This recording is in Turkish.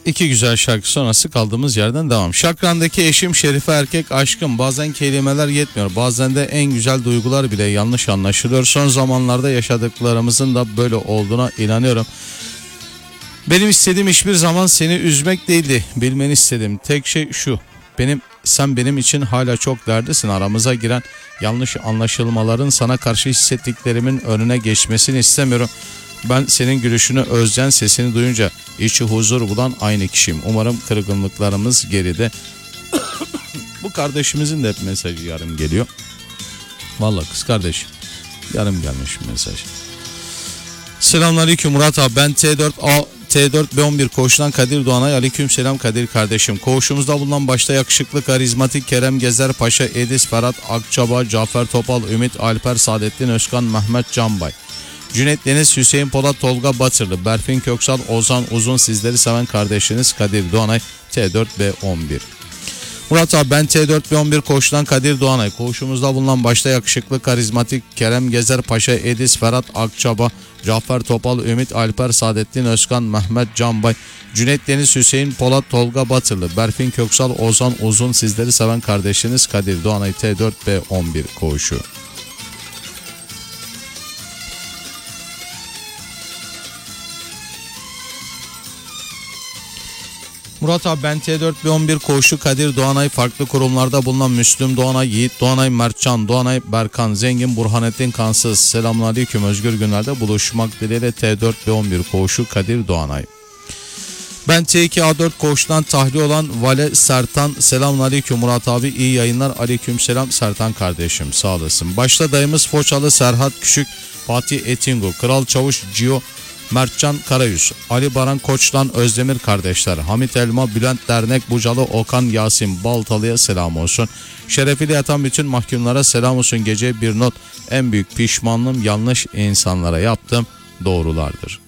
İki güzel şarkı sonrası kaldığımız yerden devam. Şakran'daki eşim Şerife erkek aşkım. Bazen kelimeler yetmiyor. Bazen de en güzel duygular bile yanlış anlaşılıyor. Son zamanlarda yaşadıklarımızın da böyle olduğuna inanıyorum. Benim istediğim hiçbir zaman seni üzmek değildi. Bilmeni istedim. Tek şey şu. Sen benim için hala çok değerlisin. Aramıza giren yanlış anlaşılmaların sana karşı hissettiklerimin önüne geçmesini istemiyorum. Ben senin gülüşünü, özleyen sesini duyunca içi huzur bulan aynı kişiyim. Umarım kırgınlıklarımız geride. Bu kardeşimizin de hep mesajı yarım geliyor. Vallahi kız kardeşim yarım gelmiş mesaj. Selamünaleyküm Murat abi, ben T4B11 koğuştan Kadir Doğanay. Aleykümselam Kadir kardeşim. Koğuşumuzda bulunan başta yakışıklı, karizmatik Kerem Gezer Paşa, Edis, Ferhat Akçaba, Cafer Topal, Ümit Alper, Saadettin Özkan, Mehmet Canbay, Cüneyt Deniz, Hüseyin Polat, Tolga Batırlı, Berfin Köksal, Ozan Uzun, sizleri seven kardeşiniz Kadir Doğanay, T4B11. Murat abi, ben T4B11 koğuştan Kadir Doğanay. Koğuşumuzda bulunan başta yakışıklı, karizmatik Kerem Gezer Paşa, Edis, Ferhat Akçaba, Cafer Topal, Ümit Alper, Saadettin Özkan, Mehmet Canbay, Cüneyt Deniz, Hüseyin Polat, Tolga Batırlı, Berfin Köksal, Ozan Uzun, sizleri seven kardeşiniz Kadir Doğanay, T4B11 koğuşu. Murat abi, ben T4B11 koğuşu Kadir Doğanay. Farklı kurumlarda bulunan Müslüm Doğanay, Yiğit Doğanay, Mertcan Doğanay, Berkan Zengin, Burhanettin Kansız. Selamünaleyküm, özgür günlerde buluşmak dileğiyle T4B11 koğuşu Kadir Doğanay. Ben T2A4 koğuştan tahliye olan Vale Sertan. Selamünaleyküm Murat abi, iyi yayınlar. Aleykümselam Sertan kardeşim, sağ olasın. Başta dayımız Foçalı Serhat Küçük, Fatih Etingo, Kral Çavuş Cio, Mertcan Karayüz, Ali Baran Koç'tan Özdemir kardeşler, Hamit Elma, Bülent Dernek, Bucalı Okan, Yasin Baltalı'ya selam olsun. Şerefiyle yatan bütün mahkumlara selam olsun. Gece bir not: en büyük pişmanlığım yanlış insanlara yaptığım doğrulardır.